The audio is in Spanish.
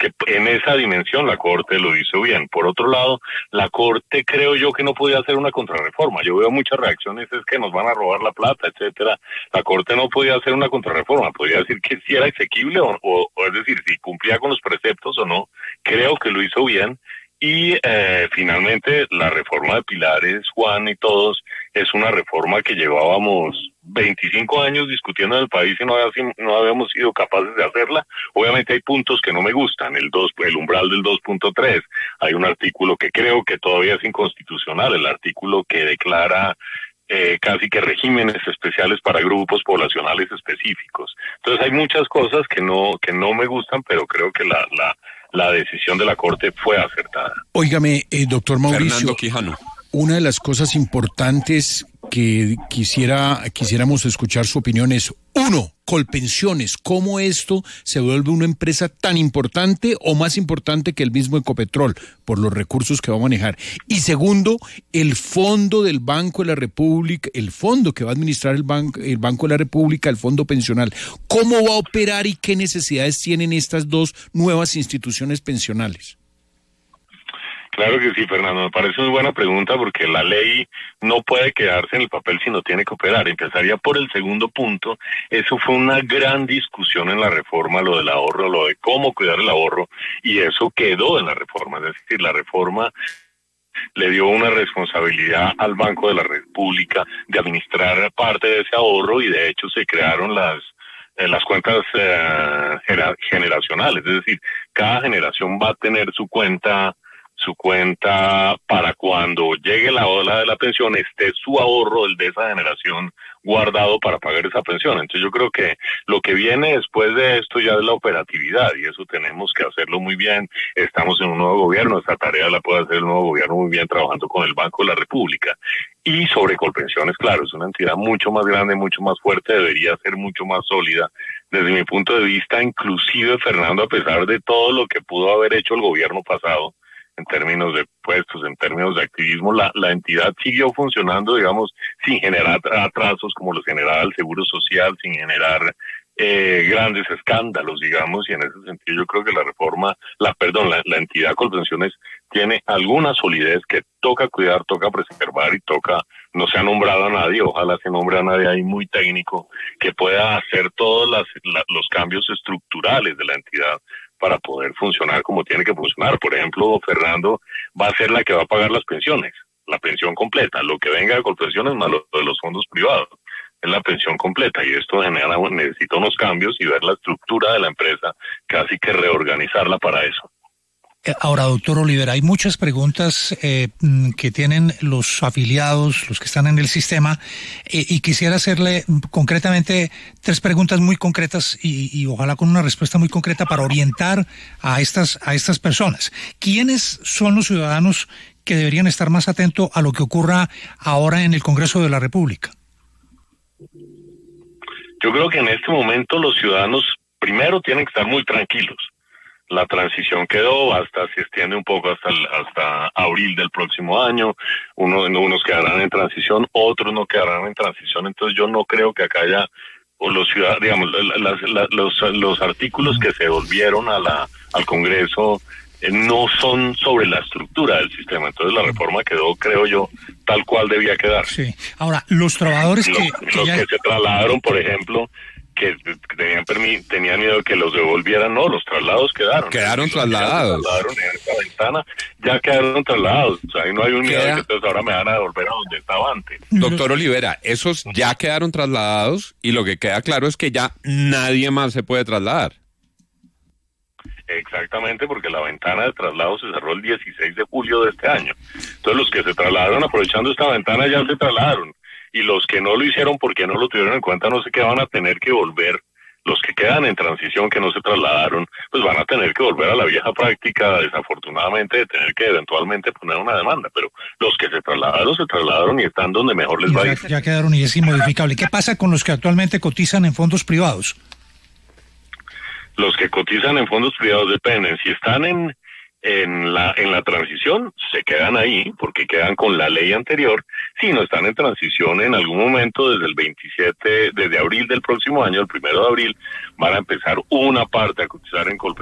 que en esa dimensión la Corte lo hizo bien. Por otro lado, la Corte creo yo que no podía hacer una contrarreforma. Yo veo muchas reacciones, es que nos van a robar la plata, etcétera. La Corte no podía hacer una contrarreforma, podía decir que si era exequible o es decir, si cumplía con los preceptos o no. Creo que lo hizo bien. Y finalmente la reforma de Pilares, Juan y todos, es una reforma que llevábamos 25 años discutiendo en el país y no habíamos sido capaces de hacerla. Obviamente hay puntos que no me gustan, el umbral del 2.3, hay un artículo que creo que todavía es inconstitucional, el artículo que declara casi que regímenes especiales para grupos poblacionales específicos. Entonces hay muchas cosas que no me gustan, pero creo que la decisión de la Corte fue acertada. Óigame, doctor Mauricio, Fernando Quijano. Una de las cosas importantes que quisiéramos escuchar su opinión es, uno, Colpensiones, ¿cómo esto se vuelve una empresa tan importante o más importante que el mismo Ecopetrol por los recursos que va a manejar? Y segundo, el fondo del Banco de la República, el fondo que va a administrar el Banco de la República, el fondo pensional, ¿cómo va a operar y qué necesidades tienen estas dos nuevas instituciones pensionales? Claro que sí, Fernando, me parece muy buena pregunta porque la ley no puede quedarse en el papel sino tiene que operar. Empezaría por el segundo punto. Eso fue una gran discusión en la reforma, lo del ahorro, lo de cómo cuidar el ahorro, y eso quedó en la reforma. Es decir, la reforma le dio una responsabilidad al Banco de la República de administrar parte de ese ahorro y de hecho se crearon las cuentas generacionales. Es decir, cada generación va a tener su cuenta para cuando llegue la ola de la pensión esté su ahorro, el de esa generación, guardado para pagar esa pensión. Entonces yo creo que lo que viene después de esto ya es la operatividad y eso tenemos que hacerlo muy bien. Estamos en un nuevo gobierno, esta tarea la puede hacer el nuevo gobierno muy bien trabajando con el Banco de la República. Y sobre Colpensiones, claro, es una entidad mucho más grande, mucho más fuerte, debería ser mucho más sólida. Desde mi punto de vista, inclusive, Fernando, a pesar de todo lo que pudo haber hecho el gobierno pasado, en términos de puestos, en términos de activismo, la entidad siguió funcionando, digamos, sin generar atrasos como los generaba el Seguro Social, sin generar grandes escándalos, digamos, y en ese sentido yo creo que la entidad Colpensiones tiene alguna solidez que toca cuidar, toca preservar y no se ha nombrado a nadie, ojalá se nombre a nadie ahí muy técnico que pueda hacer todos los cambios estructurales de la entidad para poder funcionar como tiene que funcionar. Por ejemplo, Fernando va a ser la que va a pagar las pensiones, la pensión completa, lo que venga de Colpensiones más lo de los fondos privados, es la pensión completa y esto necesita unos cambios y ver la estructura de la empresa, casi que reorganizarla para eso. Ahora, doctor Olivera, hay muchas preguntas que tienen los afiliados, los que están en el sistema, y quisiera hacerle concretamente 3 preguntas muy concretas y ojalá con una respuesta muy concreta para orientar a estas personas. ¿Quiénes son los ciudadanos que deberían estar más atentos a lo que ocurra ahora en el Congreso de la República? Yo creo que en este momento los ciudadanos primero tienen que estar muy tranquilos. La transición quedó, se extiende un poco hasta abril del próximo año. Unos quedarán en transición, otros no quedarán en transición. Entonces yo no creo que acá haya los ciudadanos, digamos, los artículos que se volvieron al Congreso no son sobre la estructura del sistema. Entonces la reforma quedó, creo yo, tal cual debía quedar. Sí. Ahora, los trabajadores que se trasladaron, por ejemplo, que tenían miedo de que los devolvieran, no, los traslados quedaron Trasladados en esta ventana, ya quedaron trasladados, o sea, ahí no hay un miedo de que entonces ahora me van a devolver a donde estaba antes. Doctor Olivera, esos ya quedaron trasladados y lo que queda claro es que ya nadie más se puede trasladar. Exactamente, porque la ventana de traslado se cerró el 16 de julio de este año. Entonces los que se trasladaron aprovechando esta ventana ya se trasladaron. Y los que no lo hicieron porque no lo tuvieron en cuenta, no sé qué van a tener que volver. Los que quedan en transición, que no se trasladaron, pues van a tener que volver a la vieja práctica, desafortunadamente, de tener que eventualmente poner una demanda. Pero los que se trasladaron y están donde mejor les va a ir. Ya quedaron y es inmodificable. ¿Qué pasa con los que actualmente cotizan en fondos privados? Los que cotizan en fondos privados dependen. Si están en la transición, se quedan ahí porque quedan con la ley anterior. Si no están en transición, en algún momento desde abril del próximo año, el 1 de abril, van a empezar una parte a cotizar en Colpensiones